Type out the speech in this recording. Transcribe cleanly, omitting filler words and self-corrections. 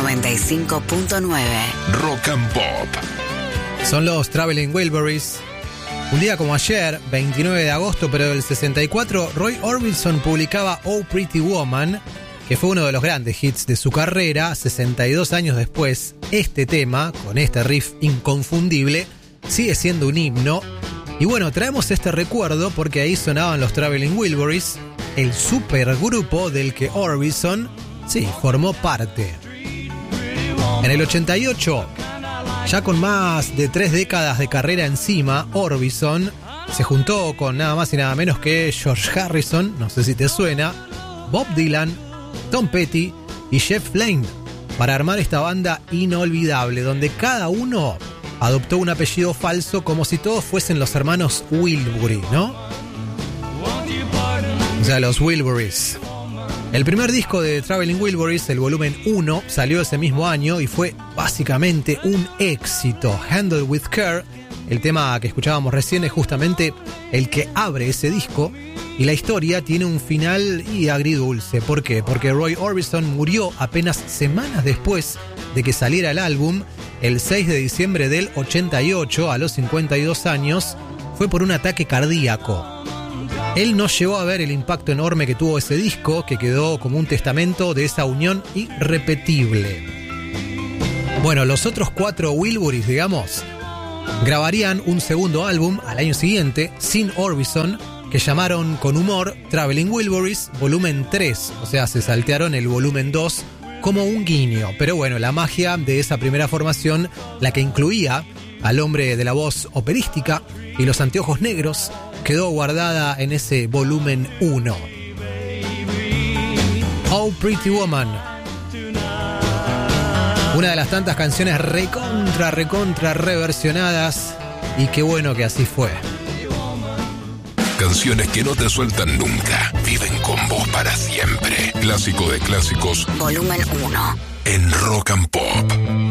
95.9 Rock and Pop. Son los Traveling Wilburys. Un día como ayer, 29 de agosto, pero del 64, Roy Orbison publicaba Oh Pretty Woman, que fue uno de los grandes hits de su carrera. 62 años después, este tema, con este riff inconfundible, sigue siendo un himno. Y bueno, traemos este recuerdo porque ahí sonaban los Traveling Wilburys, el supergrupo del que Orbison, sí, formó parte. En el 88, ya con más de 3 décadas de carrera encima, Orbison se juntó con nada más y nada menos que George Harrison, no sé si te suena, Bob Dylan, Tom Petty y Jeff Lynne para armar esta banda inolvidable, donde cada uno adoptó un apellido falso como si todos fuesen los hermanos Wilbury, ¿no? O sea, los Wilburys. El primer disco de Traveling Wilburys, el volumen 1, salió ese mismo año y fue básicamente un éxito. Handled with Care, el tema que escuchábamos recién, es justamente el que abre ese disco y la historia tiene un final agridulce. ¿Por qué? Porque Roy Orbison murió apenas semanas después de que saliera el álbum, el 6 de diciembre del 88, a los 52 años, fue por un ataque cardíaco. Él no llegó a ver el impacto enorme que tuvo ese disco, que quedó como un testamento de esa unión irrepetible. Bueno, los otros 4 Wilburys, digamos, grabarían un segundo álbum al año siguiente, sin Orbison, que llamaron con humor Traveling Wilburys volumen 3, o sea, se saltearon el volumen 2 como un guiño. Pero bueno, la magia de esa primera formación, la que incluía al hombre de la voz operística y los anteojos negros, quedó guardada en ese volumen 1. Oh Pretty Woman, una de las tantas canciones recontra reversionadas, y qué bueno que así fue. Canciones que no te sueltan nunca, viven con vos para siempre. Clásico de clásicos, Volumen 1 en Rock and Pop.